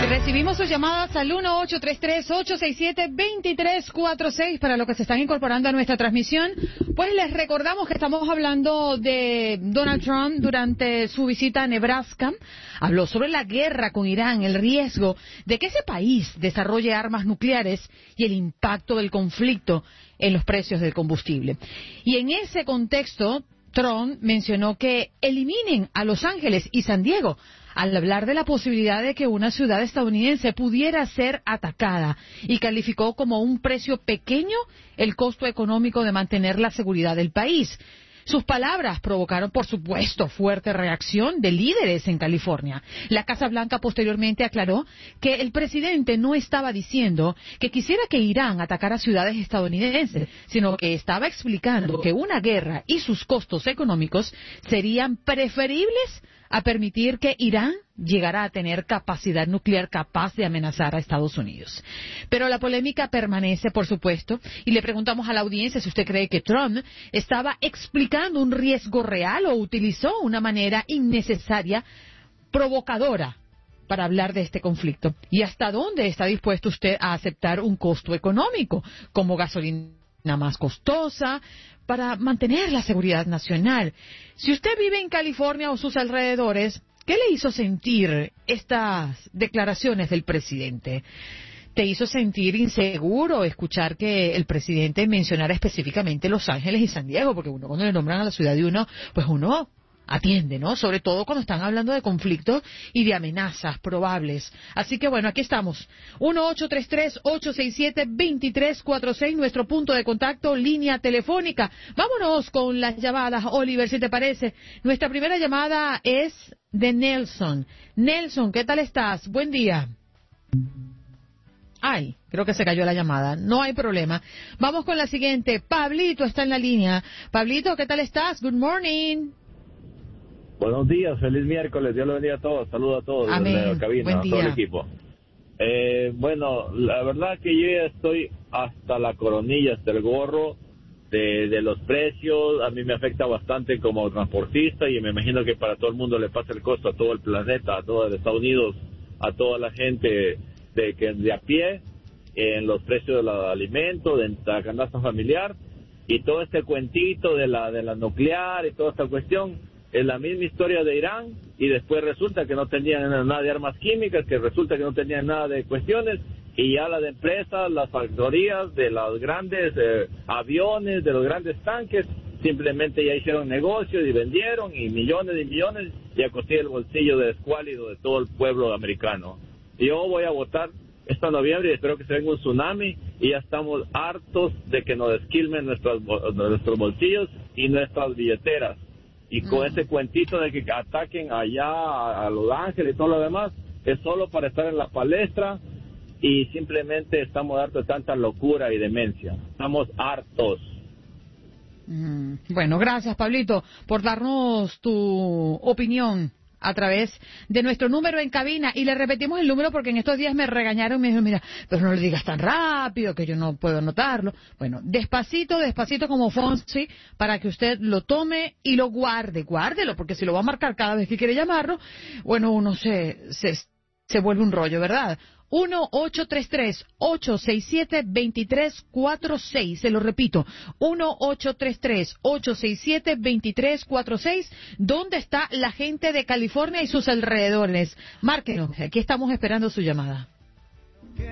Recibimos sus llamadas al 1-833-867-2346 para los que se están incorporando a nuestra transmisión. Pues les recordamos que estamos hablando de Donald Trump durante su visita a Nebraska. Habló sobre la guerra con Irán, el riesgo de que ese país desarrolle armas nucleares y el impacto del conflicto en los precios del combustible. Y en ese contexto, Trump mencionó que eliminen a Los Ángeles y San Diego al hablar de la posibilidad de que una ciudad estadounidense pudiera ser atacada y calificó como un precio pequeño el costo económico de mantener la seguridad del país. Sus palabras provocaron, por supuesto, fuerte reacción de líderes en California. La Casa Blanca posteriormente aclaró que el presidente no estaba diciendo que quisiera que Irán atacara ciudades estadounidenses, sino que estaba explicando que una guerra y sus costos económicos serían preferibles a permitir que Irán llegara a tener capacidad nuclear capaz de amenazar a Estados Unidos. Pero la polémica permanece, por supuesto, y le preguntamos a la audiencia si usted cree que Trump estaba explicando un riesgo real o utilizó una manera innecesaria, provocadora, para hablar de este conflicto. Y hasta dónde está dispuesto usted a aceptar un costo económico, como gasolina más costosa, para mantener la seguridad nacional. Si usted vive en California o sus alrededores, ¿qué le hizo sentir estas declaraciones del presidente? ¿Te hizo sentir inseguro escuchar que el presidente mencionara específicamente Los Ángeles y San Diego? Porque uno, cuando le nombran a la ciudad de uno, pues uno atiende, ¿no? Sobre todo cuando están hablando de conflictos y de amenazas probables. Así que bueno, aquí estamos. 1-833-867-2346, nuestro punto de contacto, línea telefónica. Vámonos con las llamadas, Oliver, si te parece. Nuestra primera llamada es de Nelson. Nelson, ¿qué tal estás? Buen día. Ay, creo que se cayó la llamada. No hay problema. Vamos con la siguiente. Pablito está en la línea. Pablito, ¿qué tal estás? Good morning. Buenos días, feliz miércoles, Dios los bendiga a todos, saludos a todos, desde la cabina, a todo el equipo. Bueno, la verdad que yo ya estoy hasta la coronilla, hasta el gorro de los precios. A mí me afecta bastante como transportista y me imagino que para todo el mundo le pasa el costo a todo el planeta, a todo el Estados Unidos, a toda la gente de a pie, en los precios de los alimentos, de la canasta familiar, y todo este cuentito de la nuclear y toda esta cuestión. Es la misma historia de Irán, y después resulta que no tenían nada de armas químicas, que resulta que no tenían nada de cuestiones, y ya las empresas, las factorías de los grandes aviones, de los grandes tanques, simplemente ya hicieron negocios y vendieron, y millones, y a costilla el bolsillo de escuálido de todo el pueblo americano. Yo voy a votar esta noviembre y espero que se venga un tsunami, y ya estamos hartos de que nos esquilmen nuestros bolsillos y nuestras billeteras. Y con ese cuentito de que ataquen allá a Los Ángeles y todo lo demás, es solo para estar en la palestra, y simplemente estamos hartos de tanta locura y demencia. Estamos hartos. Bueno, gracias, Pablito, por darnos tu opinión a través de nuestro número en cabina. Y le repetimos el número porque en estos días me regañaron y me dijeron, mira, pero no le digas tan rápido que yo no puedo anotarlo. Bueno, despacito como Fonsi, para que usted lo tome y lo guárdelo, porque si lo va a marcar cada vez que quiere llamarlo, bueno, uno se vuelve un rollo, ¿verdad? 1-833-867-2346. Se lo repito, 1-833-867-2346. ¿Dónde está la gente de California y sus alrededores? Márquenos, aquí estamos esperando su llamada.